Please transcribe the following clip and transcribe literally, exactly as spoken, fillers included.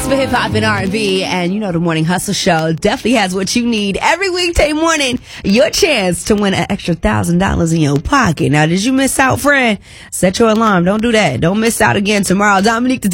best for hip hop and R and B, and you know the Morning Hustle Show definitely has what you need every weekday morning. Your chance to win an extra thousand dollars in your pocket. Now, did you miss out, friend? Set your alarm. Don't do that. Don't miss out again tomorrow. Dominique the